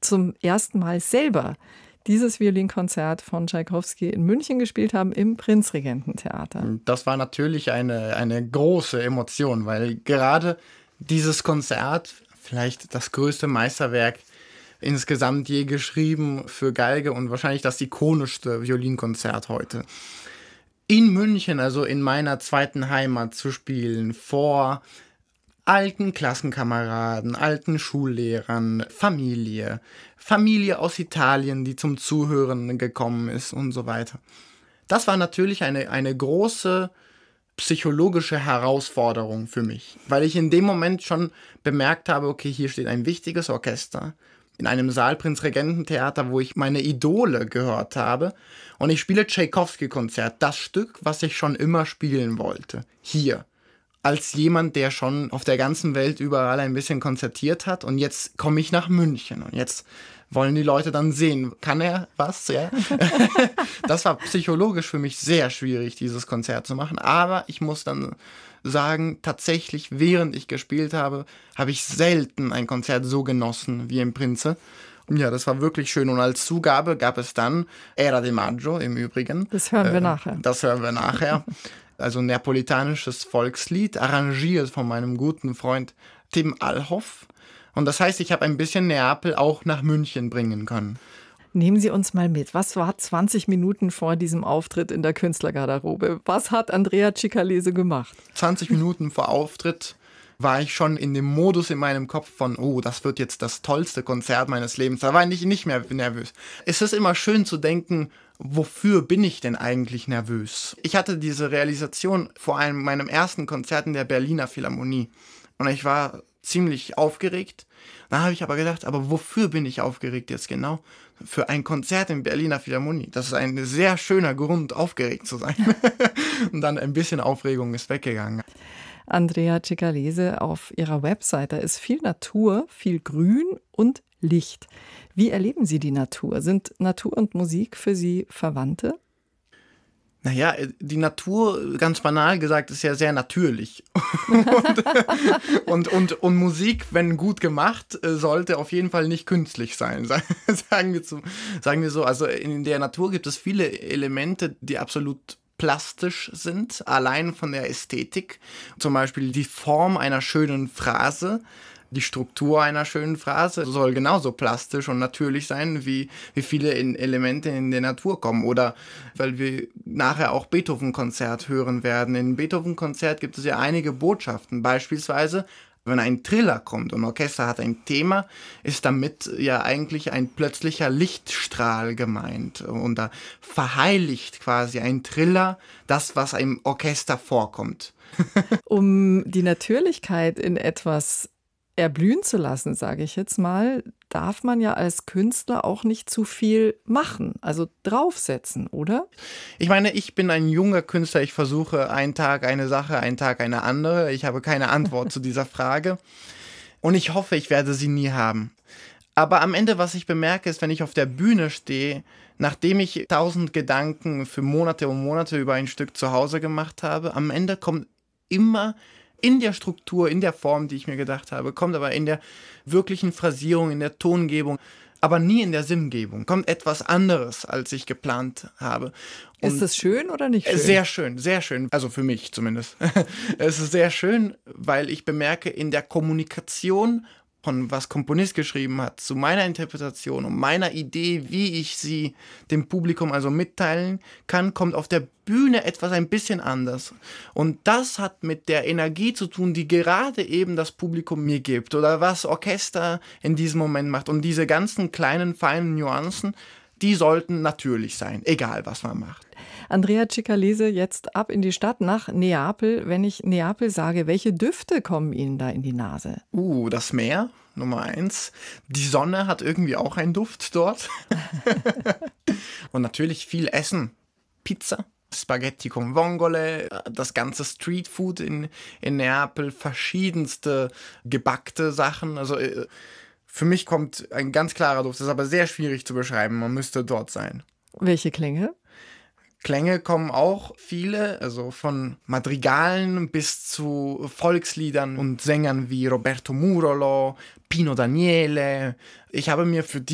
zum ersten Mal selber dieses Violinkonzert von Tschaikowski in München gespielt haben im Prinzregententheater. Das war natürlich eine große Emotion, weil gerade dieses Konzert, vielleicht das größte Meisterwerk insgesamt je geschrieben für Geige und wahrscheinlich das ikonischste Violinkonzert heute. In München, also in meiner zweiten Heimat zu spielen, vor alten Klassenkameraden, alten Schullehrern, Familie aus Italien, die zum Zuhören gekommen ist und so weiter. Das war natürlich eine große psychologische Herausforderung für mich, weil ich in dem Moment schon bemerkt habe, okay, hier steht ein wichtiges Orchester in einem Saal Prinzregententheater, wo ich meine Idole gehört habe, und ich spiele Tschaikowski-Konzert, das Stück, was ich schon immer spielen wollte, hier. Als jemand, der schon auf der ganzen Welt überall ein bisschen konzertiert hat, und jetzt komme ich nach München und jetzt wollen die Leute dann sehen, kann er was? Ja? Das war psychologisch für mich sehr schwierig, dieses Konzert zu machen, aber ich muss dann sagen, tatsächlich, während ich gespielt habe, habe ich selten ein Konzert so genossen wie im Prinze. Ja, das war wirklich schön. Und als Zugabe gab es dann Era di Maggio im Übrigen. Das hören wir nachher. Das hören wir nachher. Also ein neapolitanisches Volkslied, arrangiert von meinem guten Freund Tim Alhoff. Und das heißt, ich habe ein bisschen Neapel auch nach München bringen können. Nehmen Sie uns mal mit. Was war 20 Minuten vor diesem Auftritt in der Künstlergarderobe? Was hat Andrea Cicalese gemacht? 20 Minuten vor Auftritt war ich schon in dem Modus in meinem Kopf von, oh, das wird jetzt das tollste Konzert meines Lebens. Da war ich nicht mehr nervös. Es ist immer schön zu denken, wofür bin ich denn eigentlich nervös? Ich hatte diese Realisation vor meinem ersten Konzert in der Berliner Philharmonie. Und ich war ziemlich aufgeregt. Dann habe ich aber gedacht, aber wofür bin ich aufgeregt jetzt genau? Für ein Konzert in Berliner Philharmonie. Das ist ein sehr schöner Grund, aufgeregt zu sein. Und dann ein bisschen Aufregung ist weggegangen. Andrea Cicalese, auf ihrer Website, da ist viel Natur, viel Grün und Licht. Wie erleben Sie die Natur? Sind Natur und Musik für Sie Verwandte? Naja, die Natur, ganz banal gesagt, ist ja sehr natürlich. und Musik, wenn gut gemacht, sollte auf jeden Fall nicht künstlich sein, sagen wir so. Also in der Natur gibt es viele Elemente, die absolut plastisch sind, allein von der Ästhetik. Zum Beispiel die Form einer schönen Phrase. Die Struktur einer schönen Phrase soll genauso plastisch und natürlich sein, wie viele Elemente in der Natur kommen. Oder weil wir nachher auch Beethoven-Konzert hören werden. In Beethoven-Konzert gibt es ja einige Botschaften. Beispielsweise, wenn ein Triller kommt und ein Orchester hat ein Thema, ist damit ja eigentlich ein plötzlicher Lichtstrahl gemeint. Und da verheiligt quasi ein Triller das, was einem Orchester vorkommt. Um die Natürlichkeit in etwas erblühen zu lassen, sage ich jetzt mal, darf man ja als Künstler auch nicht zu viel machen, also draufsetzen, oder? Ich meine, ich bin ein junger Künstler, ich versuche einen Tag eine Sache, einen Tag eine andere. Ich habe keine Antwort zu dieser Frage und ich hoffe, ich werde sie nie haben. Aber am Ende, was ich bemerke, ist, wenn ich auf der Bühne stehe, nachdem ich 1000 Gedanken für Monate und Monate über ein Stück zu Hause gemacht habe, am Ende kommt immer in der Struktur, in der Form, die ich mir gedacht habe, kommt aber in der wirklichen Phrasierung, in der Tongebung, aber nie in der Sinngebung, kommt etwas anderes, als ich geplant habe. Und ist das schön oder nicht schön? Sehr schön, sehr schön. Also für mich zumindest. Es ist sehr schön, weil ich bemerke, in der Kommunikation von was Komponist geschrieben hat, zu meiner Interpretation und meiner Idee, wie ich sie dem Publikum also mitteilen kann, kommt auf der Bühne etwas ein bisschen anders. Und das hat mit der Energie zu tun, die gerade eben das Publikum mir gibt oder was Orchester in diesem Moment macht. Und diese ganzen kleinen, feinen Nuancen, die sollten natürlich sein, egal was man macht. Andrea Cicalese, jetzt ab in die Stadt nach Neapel. Wenn ich Neapel sage, welche Düfte kommen Ihnen da in die Nase? Das Meer, Nummer 1. Die Sonne hat irgendwie auch einen Duft dort. Und natürlich viel Essen. Pizza, Spaghetti con Vongole, das ganze Streetfood in Neapel, verschiedenste gebackte Sachen. Also für mich kommt ein ganz klarer Duft, das ist aber sehr schwierig zu beschreiben. Man müsste dort sein. Welche Klänge? Klänge kommen auch viele, also von Madrigalen bis zu Volksliedern und Sängern wie Roberto Murolo, Pino Daniele. Ich habe mir für